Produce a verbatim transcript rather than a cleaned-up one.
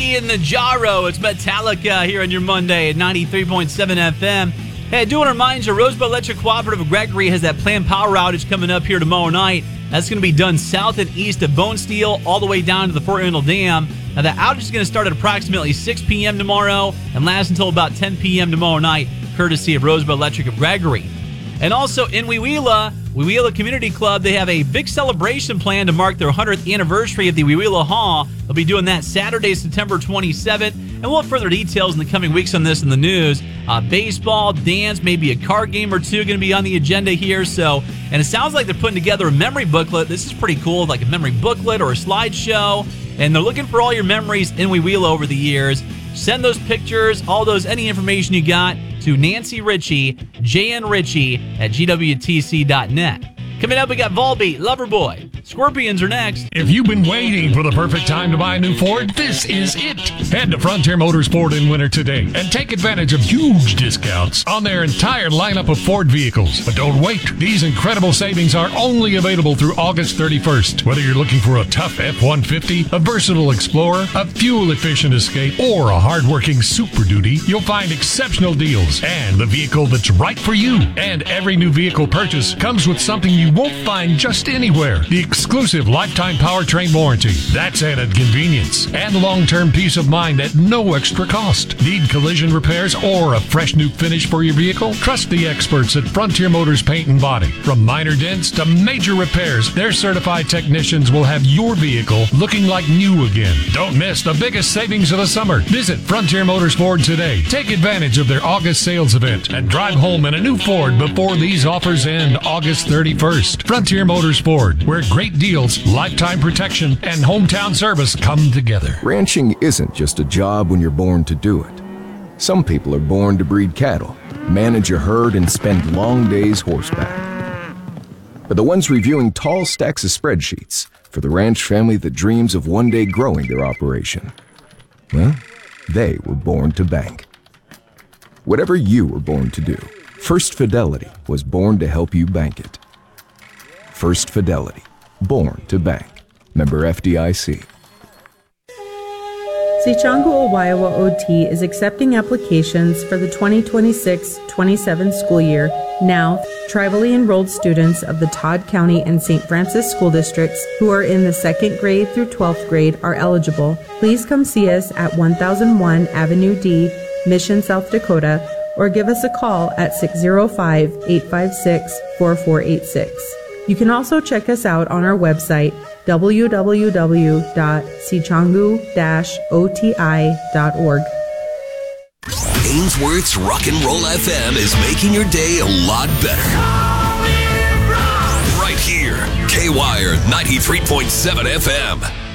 Whiskey in the Jarro. It's Metallica here on your Monday at ninety-three point seven F M. Hey, I do want to remind you, Rosebud Electric Cooperative of Gregory has that planned power outage coming up here tomorrow night. That's going to be done south and east of Bone Steel all the way down to the Fort Randall Dam. Now, the outage is going to start at approximately six p.m. tomorrow and last until about ten p.m. tomorrow night, courtesy of Rosebud Electric of Gregory. And also in Wewela, Wewela Community Club, they have a big celebration planned to mark their one hundredth anniversary of the Wewela Hall. They'll be doing that Saturday, September twenty-seventh. And we'll have further details in the coming weeks on this in the news. Uh, baseball, dance, maybe a card game or two going to be on the agenda here. So, and it sounds like they're putting together a memory booklet. This is pretty cool, like a memory booklet or a slideshow. And they're looking for all your memories in Wewela over the years. Send those pictures, all those, any information you got to Nancy Ritchie, J N Ritchie at G W T C dot net. Coming up, we got Volbeat, Loverboy. Scorpions are next. If you've been waiting for the perfect time to buy a new Ford, this is it. Head to Frontier Motors Ford in Winter today and take advantage of huge discounts on their entire lineup of Ford vehicles. But don't wait. These incredible savings are only available through August thirty-first. Whether you're looking for a tough F one fifty, a versatile Explorer, a fuel-efficient Escape, or a hard-working Super Duty, you'll find exceptional deals and the vehicle that's right for you. And every new vehicle purchase comes with something you won't find just anywhere. The exclusive lifetime powertrain warranty. That's added convenience and long-term peace of mind at no extra cost. Need collision repairs or a fresh new finish for your vehicle? Trust the experts at Frontier Motors Paint and Body. From minor dents to major repairs, their certified technicians will have your vehicle looking like new again. Don't miss the biggest savings of the summer. Visit Frontier Motors Ford today. Take advantage of their August sales event and drive home in a new Ford before these offers end August thirty-first. Frontier Motors Ford, where great deals, lifetime protection, and hometown service come together. Ranching isn't just a job when you're born to do it. Some people are born to breed cattle, manage a herd, and spend long days horseback. But the ones reviewing tall stacks of spreadsheets for the ranch family that dreams of one day growing their operation, well, they were born to bank. Whatever you were born to do, First Fidelity was born to help you bank it. First Fidelity, born to bank. Member F D I C. Sichangu Owayawa O T is accepting applications for the twenty twenty-six twenty-seven school year. Now, tribally enrolled students of the Todd County and Saint Francis school districts who are in the second grade through twelfth grade are eligible. Please come see us at one thousand one Avenue D, Mission, South Dakota, or give us a call at six oh five, eight five six, four four eight six. You can also check us out on our website, w w w dot sichangu dash o t i dot org. Ainsworth's Rock and Roll F M is making your day a lot better. Right here, K-Wire ninety-three point seven F M.